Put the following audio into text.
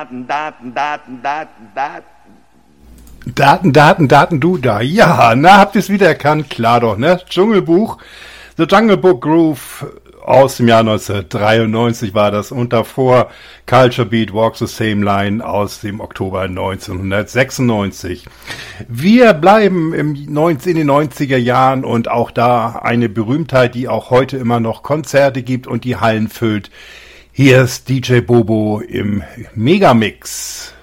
Daten, du da. Ja, habt ihr es wiedererkannt? Klar doch, ne? Dschungelbuch, The Jungle Book Groove aus dem Jahr 1993 war das und davor Culture Beat Walks the Same Line aus dem Oktober 1996. Wir bleiben in den 90er Jahren und auch da eine Berühmtheit, die auch heute immer noch Konzerte gibt und die Hallen füllt. Hier ist DJ Bobo im Megamix.